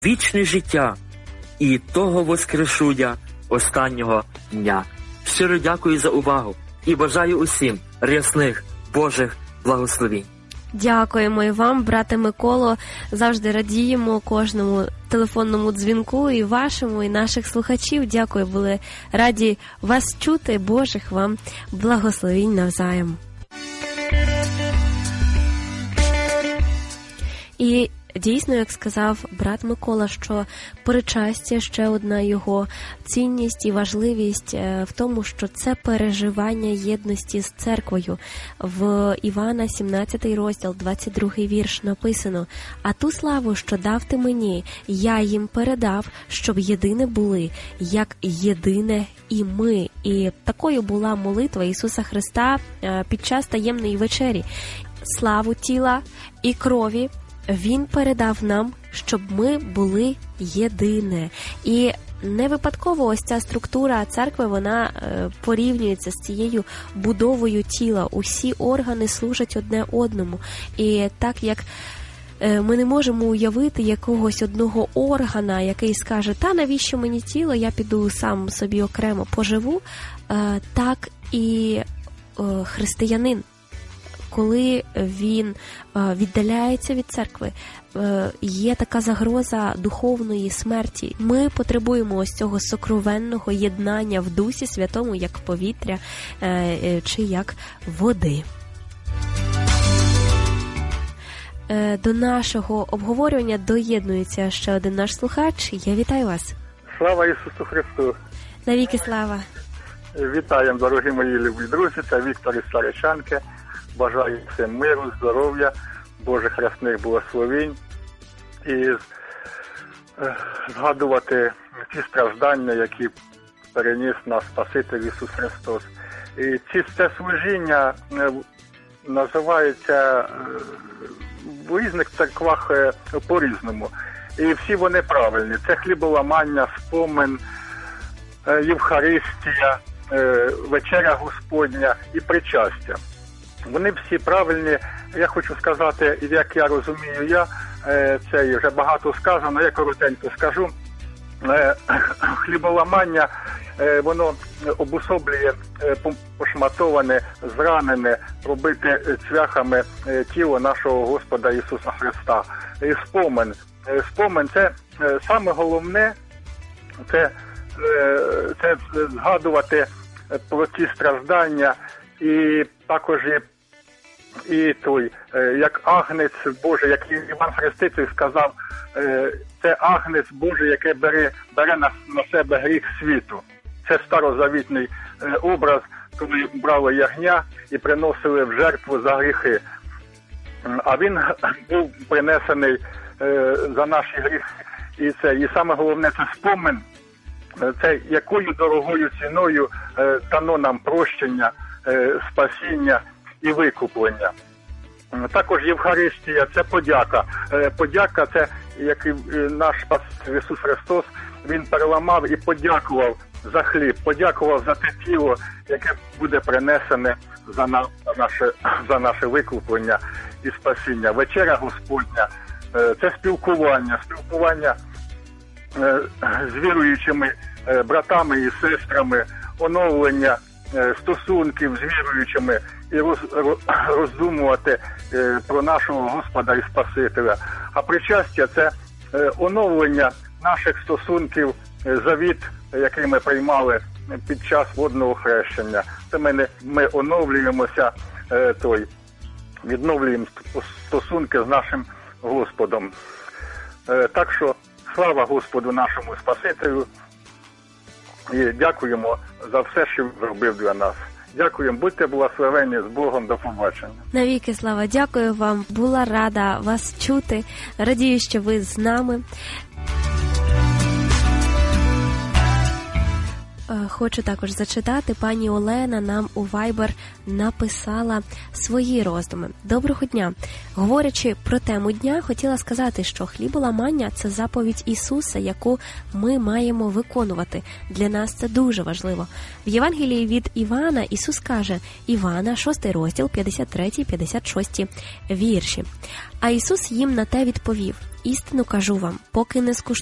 вічне життя, і того воскрешу я останнього дня. Щиро дякую за увагу і бажаю усім рясних Божих благословінь. Дякуємо і вам, брате Миколо. Завжди радіємо кожному телефонному дзвінку, і вашому, і наших слухачів. Дякую, були раді вас чути. Божих вам благословінь навзаєм. І дійсно, як сказав брат Микола, що причастя, ще одна його цінність і важливість в тому, що це переживання єдності з церквою. В Івана 17 розділ, 22 вірш написано: «А ту славу, що дав ти мені, я їм передав, щоб єдине були, як єдине і ми». І такою була молитва Ісуса Христа під час таємної вечері. Славу тіла і крові Він передав нам, щоб ми були єдине. І не випадково ось ця структура церкви, вона порівнюється з цією будовою тіла. Усі органи служать одне одному. І так як ми не можемо уявити якогось одного органа, який скаже: «Та навіщо мені тіло, я піду сам собі окремо поживу», так і християнин. Коли він віддаляється від церкви, є така загроза духовної смерті. Ми потребуємо ось цього сокровенного єднання в Дусі Святому, як повітря чи як води. До нашого обговорювання доєднується ще один наш слухач. Я вітаю вас. Слава Ісусу Христу! Навіки слава! Вітаємо, дорогі мої любі друзі, це Віктор із Старичанки. Бажаю всім миру, здоров'я, Божих рясних благословень і згадувати ті страждання, які переніс наш Спаситель Ісус Христос. І це служіння називається в різних церквах по-різному. І всі вони правильні. Це хліболамання, спомин, Євхаристія, вечеря Господня і причастя. Вони всі правильні. Я хочу сказати, як я розумію, це вже багато сказано, я коротенько скажу. Хліболамання, воно обособлює пошматоване, зранене, пробите цвяхами тіло нашого Господа Ісуса Христа. І спомин – це саме головне, це згадувати про ті страждання, і також як Агнець Божий, як Іван Хреститель сказав, це Агнець Божий, який бере на себе гріх світу. Це старозавітний образ, коли брали ягня і приносили в жертву за гріхи. А він був принесений за наші гріхи. І саме головне – це спомин, це якою дорогою ціною дано нам прощення, спасіння і викуплення. Також Євхаристія – це подяка. Подяка – це, як і наш Спаситель Ісус Христос, Він переламав і подякував за хліб, подякував за те тіло, яке буде принесене за наше викуплення і спасіння. Вечеря Господня – це спілкування з віруючими братами і сестрами, оновлення стосунків з віруючими і роздумувати про нашого Господа і Спасителя. А причастя – це оновлення наших стосунків, завіт, який ми приймали під час водного хрещення. Це ми оновлюємося, відновлюємо стосунки з нашим Господом. Так що слава Господу нашому Спасителю і дякуємо за все, що Він зробив для нас. Дякуємо, будьте благословені, з Богом, до побачення. Навіки слава, дякую вам, була рада вас чути, радію, що ви з нами. Хочу також зачитати, пані Олена нам у Viber написала свої роздуми. Доброго дня! Говорячи про тему дня, хотіла сказати, що хліболамання – це заповідь Ісуса, яку ми маємо виконувати. Для нас це дуже важливо. В Євангелії від Івана Ісус каже, Івана, 6 розділ, 53-56 вірші. А Ісус їм на те відповів, істину кажу вам, поки не скуштуєте